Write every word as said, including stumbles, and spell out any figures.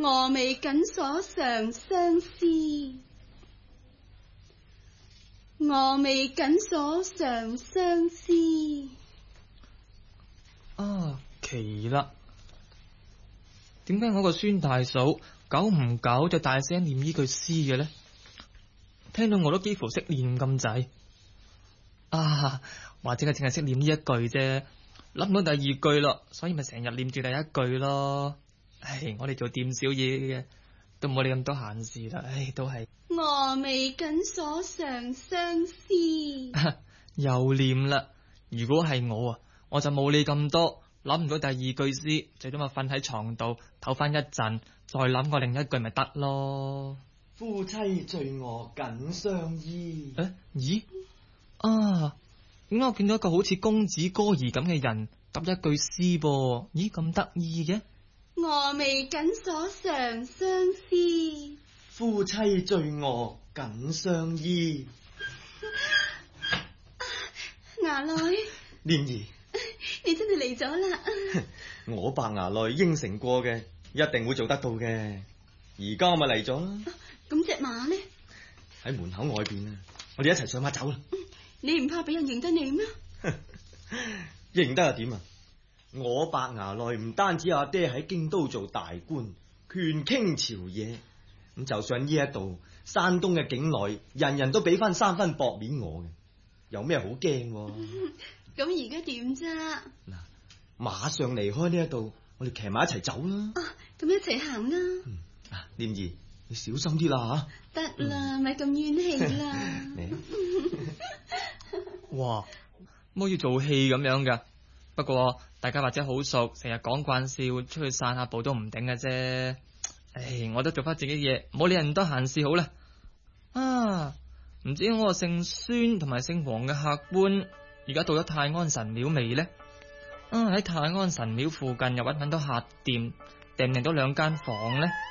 峨眉緊鎖長相思，峨眉緊鎖長相思。 啊，奇啦！點解我個孫大嫂久唔久就大聲念呢句詩嘅呢？聽到我都幾乎識念咁滯。啊，或者係淨係識念呢一句啫，諗唔到第二句咯，所以咪成日念住第一句咯。唉，我哋做店小嘢嘅都冇你咁多閒事啦。唉，都係峨眉緊鎖長相思。 又念啦。如果係我啊，我就冇你咁多，諗唔到第二句詩，最多咪瞓喺床度唞翻一陣，再諗個另一句咪得咯。 夫妻醉臥緊相依。 誒，咦？啊，點解我見到一個好似公子哥兒咁嘅人答一句詩噃？咦，咁得意嘅？ 峨眉緊鎖長相思。 夫妻醉臥緊相依。 牙內， 蓮兒， 你真係嚟咗啦！ 我白牙內應承過嘅，一定會做得到嘅。而家我咪嚟咗啦。 咁隻馬呢？ 喺門口外邊啊！我哋一齊上馬走啦。 你唔怕俾人認得你咩？ 認得又點啊？我白牙內唔單止阿爹喺京都做大官，權傾朝野，咁就算呢一度山東嘅境內，人人都俾翻三分薄面我嘅，有咩好驚？ 咁而家點啫？ 嗱，馬上離開呢一度，我哋騎埋一齊走啦。 啊，咁一齊行啦。 嗯，啊，念兒，你小心啲啦吓。 得啦，咪咁怨氣啦。 哇，冇要做戲咁樣噶。不過大家或者好熟，成日講慣笑，出去散下步都唔頂嘅啫。唉，我都做翻自己嘢，唔好理人多閒事好啦。啊，唔知我個姓孫同埋姓黃嘅客官，而家到咗泰安神廟未呢？啊，喺泰安神廟附近又搵唔搵到客店，訂唔訂到兩間房呢？